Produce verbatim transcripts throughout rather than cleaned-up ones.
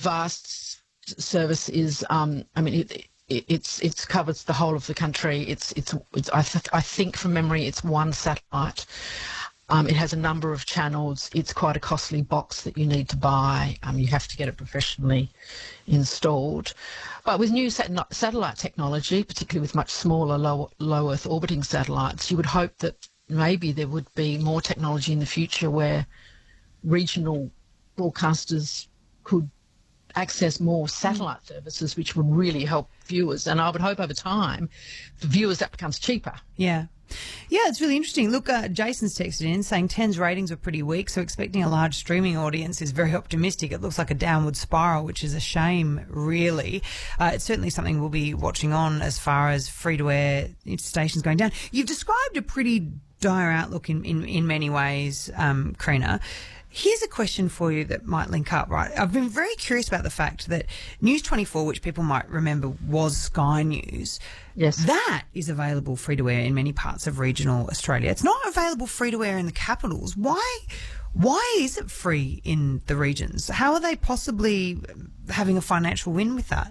vast service is, um, I mean, it, it, it's it's covers the whole of the country. It's it's, it's I, th- I think from memory it's one satellite. Um, it has a number of channels. It's quite a costly box that you need to buy. Um, you have to get it professionally installed. But with new sat- satellite technology, particularly with much smaller low, low Earth orbiting satellites, you would hope that maybe there would be more technology in the future where regional broadcasters could access more satellite mm. services, which would really help viewers. And I would hope over time, for viewers, that becomes cheaper. Yeah. Yeah, it's really interesting. Look, uh, Jason's texted in saying ten's ratings were pretty weak, so expecting a large streaming audience is very optimistic. It looks like a downward spiral, which is a shame, really. Uh, it's certainly something we'll be watching on as far as free-to-air stations going down. You've described a pretty dire outlook in, in, in many ways, um, Carina. Here's a question for you that might link up, right? I've been very curious about the fact that News twenty-four, which people might remember was Sky News, yes, that is available free-to-air in many parts of regional Australia. It's not available free-to-air in the capitals. Why Why is it free in the regions? How are they possibly having a financial win with that?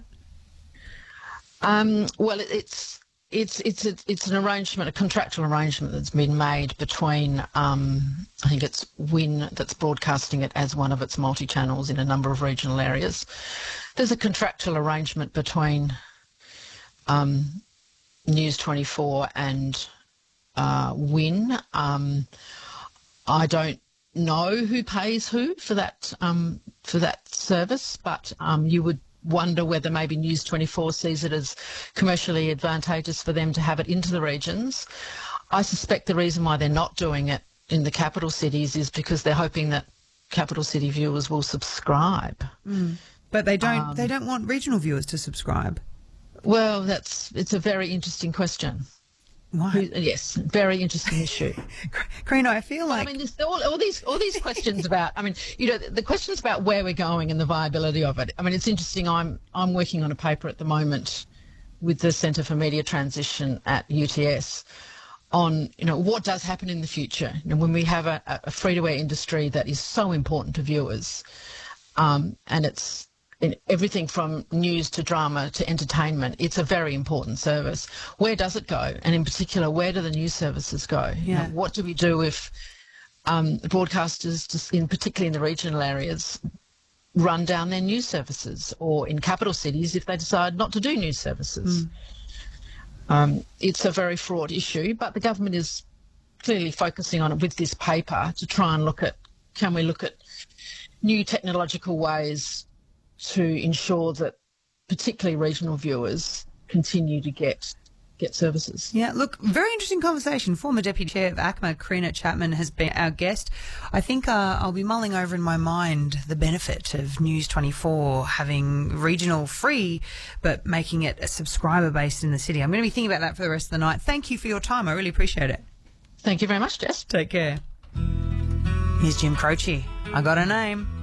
Um, well, it, it's... It's it's a, it's an arrangement, a contractual arrangement that's been made between, um, I think it's Win that's broadcasting it as one of its multi-channels in a number of regional areas. There's a contractual arrangement between um, News twenty-four and uh, Win. Um, I don't know who pays who for that um, for that service, but um, you would wonder whether maybe News twenty-four sees it as commercially advantageous for them to have it into the regions. I suspect the reason why they're not doing it in the capital cities is because they're hoping that capital city viewers will subscribe. Mm. But they don't. Um, they don't want regional viewers to subscribe. Well, that's it's a very interesting question. Why? Who, yes, very interesting issue. Carina, I feel like I mean, there's all, all these all these questions about. I mean, you know, the, the questions about where we're going and the viability of it. I mean, it's interesting. I'm I'm working on a paper at the moment with the Centre for Media Transition at U T S on, you know, what does happen in the future. You know, when we have a, a free-to-air industry that is so important to viewers, um, and it's in everything from news to drama to entertainment, it's a very important service. Where does it go? And in particular, where do the news services go? Yeah. You know, what do we do if um, broadcasters, just in particularly in the regional areas, run down their news services, or in capital cities if they decide not to do news services? Mm. Um, it's a very fraught issue, but the government is clearly focusing on it with this paper to try and look at, can we look at new technological ways to ensure that particularly regional viewers continue to get get services. Yeah, look, very interesting conversation. Former Deputy Chair of A C M A, Carina Chapman, has been our guest. I think uh, I'll be mulling over in my mind the benefit of News twenty-four having regional free but making it a subscriber-based in the city. I'm going to be thinking about that for the rest of the night. Thank you for your time. I really appreciate it. Thank you very much, Jess. Take care. Here's Jim Croce. I Got a Name.